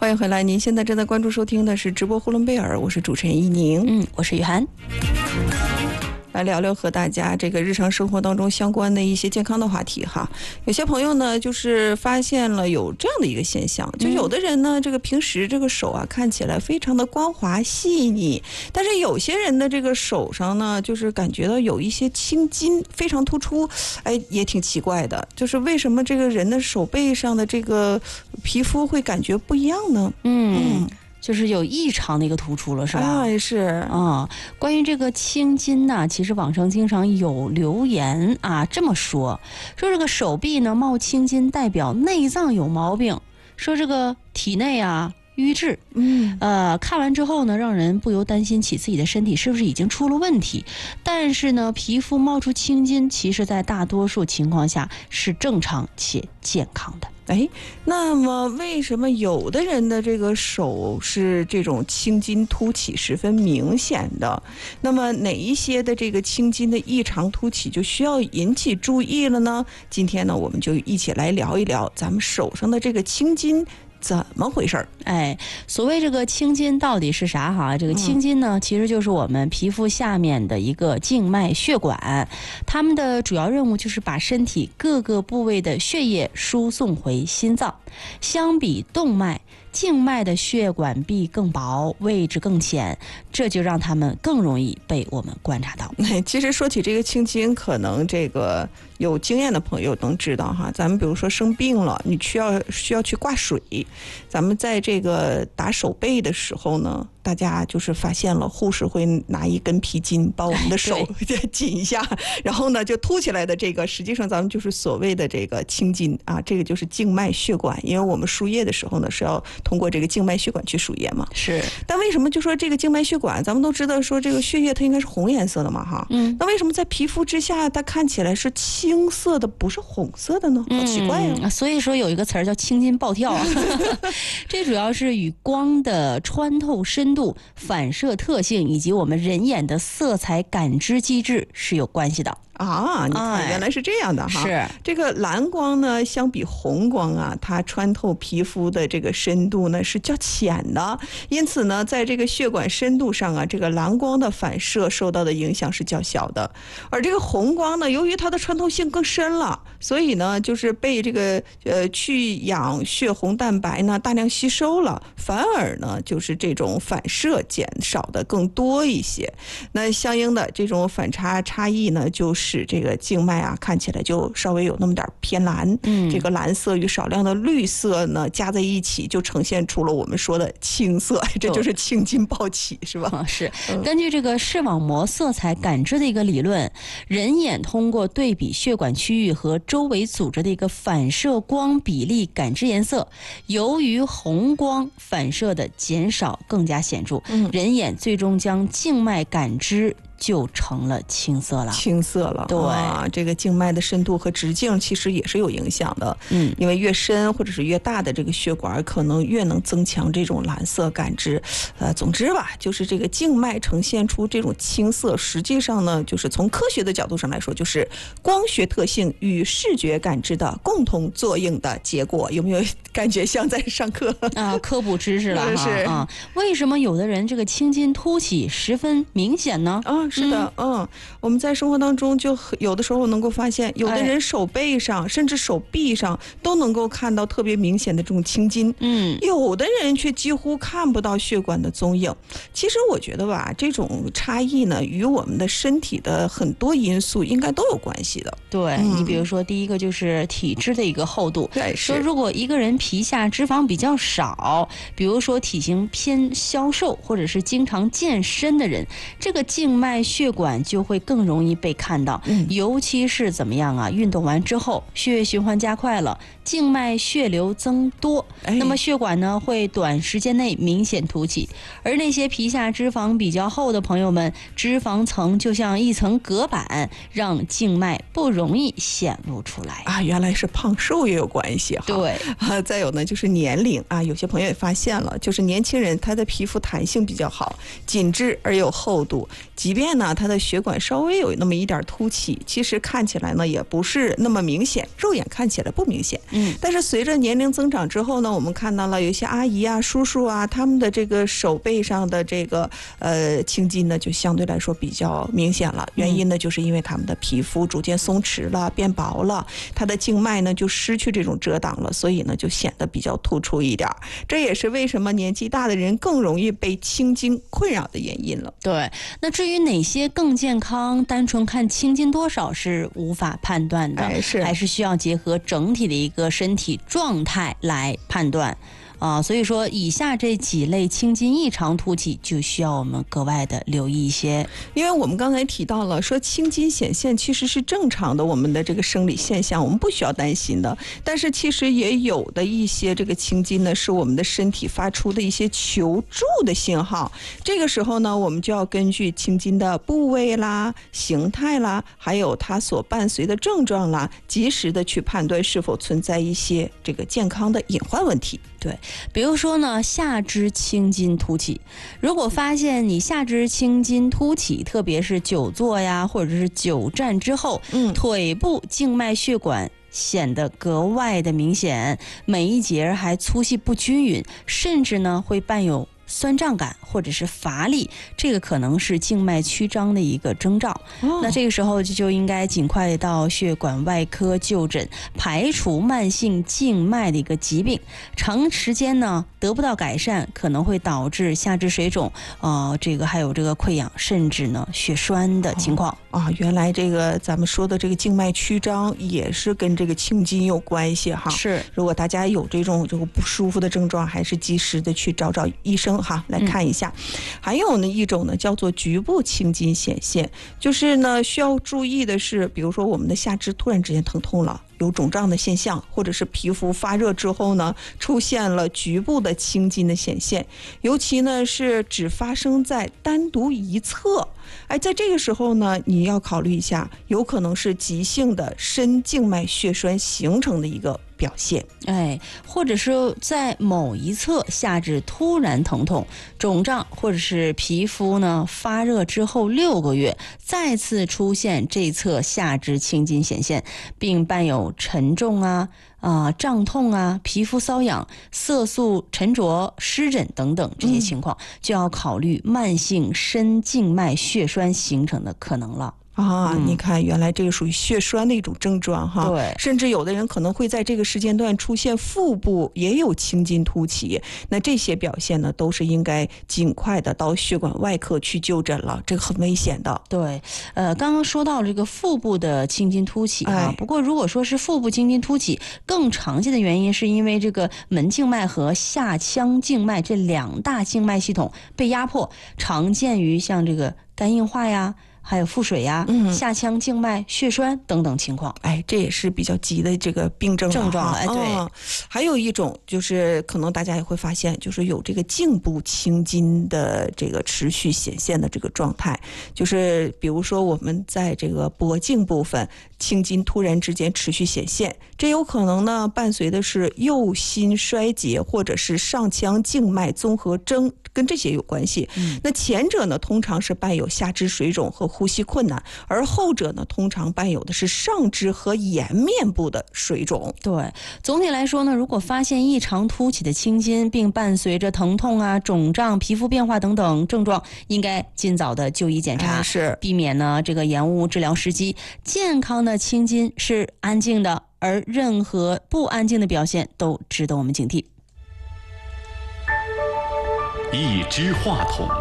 欢迎回来，您现在正在关注收听的是直播呼伦贝尔，我是主持人一宁。 我是雨涵。 来聊聊和大家这个日常生活当中相关的一些健康的话题哈。有些朋友呢，就是发现了有这样的一个现象，就有的人呢，这个平时这个手啊看起来非常的光滑细腻，但是有些人的这个手上呢，就是感觉到有一些青筋非常突出，哎，也挺奇怪的，就是为什么这个人的手背上的这个皮肤会感觉不一样呢？ 就是有异常的一个突出了，是吧？ 哎，是啊。关于这个青筋呢，其实网上经常有留言啊，这么说这个手臂呢冒青筋，代表内脏有毛病，说这个体内啊瘀滞。看完之后呢，让人不由担心起自己的身体是不是已经出了问题。但是呢，皮肤冒出青筋，其实在大多数情况下是正常且健康的。 哎，那么为什么有的人的这个手是这种青筋凸起十分明显的？那么哪一些的这个青筋的异常凸起就需要引起注意了呢？今天呢，我们就一起来聊一聊咱们手上的这个青筋怎么回事儿？ 哎，所谓这个青筋到底是啥哈？这个青筋呢，其实就是我们皮肤下面的一个静脉血管，它们的主要任务就是把身体各个部位的血液输送回心脏。相比动脉，静脉的血管壁更薄，位置更浅，这就让它们更容易被我们观察到。 其实说起这个青筋，可能这个有经验的朋友能知道哈。咱们比如说生病了，你需要去挂水，咱们在这个打手背的时候呢，大家就是发现了护士会拿一根皮筋把我们的手紧一下，然后呢就凸起来的这个，实际上咱们就是所谓的这个青筋啊，这个就是静脉血管，因为我们输液的时候呢是要通过这个静脉血管去输液嘛。 是。 但为什么就说这个静脉血管，咱们都知道说这个血液它应该是红颜色的嘛哈，那为什么在皮肤之下它看起来是青色的，不是红色的呢？好奇怪呀。 所以说有一个词儿叫青筋暴跳啊，这主要是与光的穿透深度、反射特性以及我们人眼的色彩感知机制是有关系的。 啊，你看原来是这样的哈。 是这个蓝光呢，相比红光啊，它穿透皮肤的这个深度呢是较浅的，因此呢，在这个血管深度上啊，这个蓝光的反射受到的影响是较小的。而这个红光呢，由于它的穿透性更深了，所以呢，就是被这个去氧血红蛋白呢大量吸收了，反而呢就是这种反射减少的更多一些。那相应的这种反差异呢，就是使这个静脉啊看起来就稍微有那么点偏蓝，这个蓝色与少量的绿色呢加在一起，就呈现出了我们说的青色，这就是青筋暴起，是吧？ 是。根据这个视网膜色彩感知的一个理论，人眼通过对比血管区域和周围组织的一个反射光比例感知颜色，由于红光反射的减少更加显著，人眼最终将静脉感知就成了青色了。 青色了， 对这个静脉的深度和直径其实也是有影响的。因为越深或者是越大的这个血管，可能越能增强这种蓝色感知。总之吧，就是这个静脉呈现出这种青色，实际上呢，就是从科学的角度上来说，就是光学特性与视觉感知的共同作用的结果。有没有感觉像在上课啊？科普知识了是啊。为什么有的人这个青筋凸起十分明显呢？ 是的，我们在生活当中就有的时候能够发现，有的人手背上甚至手臂上都能够看到特别明显的这种青筋，有的人却几乎看不到血管的踪影。其实我觉得吧，这种差异呢，与我们的身体的很多因素应该都有关系的。 对，你比如说第一个就是体质的一个厚度， 对， 说如果一个人皮下脂肪比较少，比如说体型偏消瘦或者是经常健身的人，这个静脉血管就会更容易被看到，尤其是怎么样啊？运动完之后，血液循环加快了，静脉血流增多，那么血管呢会短时间内明显凸起。而那些皮下脂肪比较厚的朋友们，脂肪层就像一层隔板，让静脉不容易显露出来啊。原来是胖瘦也有关系哈。 对再有呢就是年龄啊，有些朋友也发现了，就是年轻人他的皮肤弹性比较好，紧致而有厚度，即便呢他的血管稍微有那么一点凸起，其实看起来呢也不是那么明显，肉眼看起来不明显。 但是随着年龄增长之后呢，我们看到了有些阿姨啊、叔叔啊，他们的这个手背上的这个青筋呢，就相对来说比较明显了。原因呢，就是因为他们的皮肤逐渐松弛了、变薄了，它的静脉呢就失去这种遮挡了，所以呢就显得比较突出一点。这也是为什么年纪大的人更容易被青筋困扰的原因了。 对，那至于哪些更健康，单纯看青筋多少是无法判断的，还是需要结合整体的一个身体状态来判断。所以说以下这几类青筋异常凸起就需要我们格外的留意一些。 因为我们刚才提到了说青筋显现其实是正常的，我们的这个生理现象，我们不需要担心的。但是其实也有的一些这个青筋呢，是我们的身体发出的一些求助的信号。这个时候呢，我们就要根据青筋的部位啦、形态啦，还有它所伴随的症状啦，及时的去判断是否存在一些这个健康的隐患问题。 对，比如说呢，下肢青筋凸起，如果发现你下肢青筋凸起，特别是久坐呀，或者是久站之后，腿部静脉血管显得格外的明显，每一节还粗细不均匀，甚至呢会伴有酸胀感或者是乏力，这个可能是静脉曲张的一个征兆。那这个时候就应该尽快到血管外科就诊，排除慢性静脉的一个疾病。长时间呢得不到改善，可能会导致下肢水肿，这个还有这个溃疡，甚至呢血栓的情况。 原来这个咱们说的这个静脉曲张也是跟这个青筋有关系哈。 是， 如果大家有这种不舒服的症状，还是及时的去找医生哈来看一下。还有呢一种呢叫做局部青筋显现，就是呢需要注意的是，比如说我们的下肢突然之间疼痛了，有肿胀的现象，或者是皮肤发热之后呢出现了局部的青筋的显现，尤其呢是只发生在单独一侧。在这个时候呢，你要考虑一下，有可能是急性的深静脉血栓形成的一个表现。 或者是在某一侧下肢突然疼痛、肿胀，或者是皮肤呢发热之后6个月再次出现这侧下肢青筋显现，并伴有沉重胀痛皮肤瘙痒、色素沉着、湿疹等等这些情况，就要考虑慢性深静脉血栓形成的可能了。 你看原来这个属于血栓的一种症状哈。 对， 甚至有的人可能会在这个时间段出现腹部也有青筋凸起，那这些表现呢都是应该尽快的到血管外科去就诊了，这个很危险的。 对，刚刚说到这个腹部的青筋凸起不过如果说是腹部青筋凸起，更常见的原因是因为这个门静脉和下腔静脉这2大静脉系统被压迫，常见于像这个肝硬化呀，还有腹水下腔静脉血栓等等情况。 这也是比较急的这个病症了。对， 还有一种就是可能大家也会发现，就是有这个颈部青筋的这个持续显现的这个状态，就是比如说我们在这个脖颈部分青筋突然之间持续显现，这有可能呢伴随的是右心衰竭或者是上腔静脉综合征，跟这些有关系。那前者呢通常是伴有下肢水肿和呼吸困难，而后者呢通常伴有的是上肢和颜面部的水肿。 对，总体来说呢，如果发现异常凸起的青筋，并伴随着疼痛肿胀、皮肤变化等等症状，应该尽早的就医检查， 是避免呢这个延误治疗时机。健康的青筋是安静的，而任何不安静的表现都值得我们警惕。 一支话筒，